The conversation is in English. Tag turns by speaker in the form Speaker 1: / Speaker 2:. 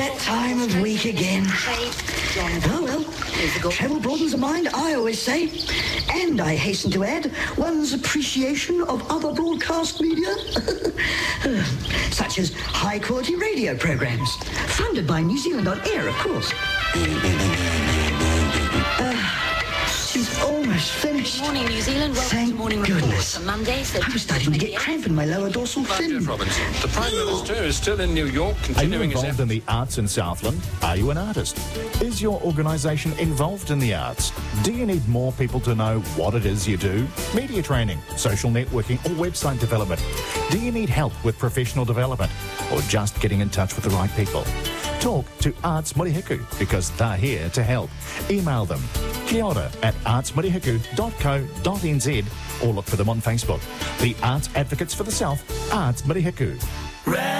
Speaker 1: that time of week again. Oh, well, travel broadens the mind, I always say. And I hasten to add, one's appreciation of other broadcast media, such as high-quality radio programs, funded by New Zealand On Air, of course. She's almost finished.
Speaker 2: Morning, New Zealand. Welcome
Speaker 1: Thank
Speaker 2: to Morning
Speaker 1: goodness.
Speaker 2: Report for Monday.
Speaker 1: I was starting to get cramp in my lower dorsal fin.
Speaker 3: Jeff Robinson. The Prime Minister is still in New York,
Speaker 4: Are you
Speaker 3: continuing his
Speaker 4: involved in the arts in Southland? Are you an artist? Is your organisation involved in the arts? Do you need more people to know what it is you do? Media training, social networking or website development? Do you need help with professional development or just getting in touch with the right people? Talk to Arts Murihiku because they're here to help. Email them kiora@artsmurihiku.co.nz or look for them on Facebook. The Arts Advocates for the South, Arts Murihiku.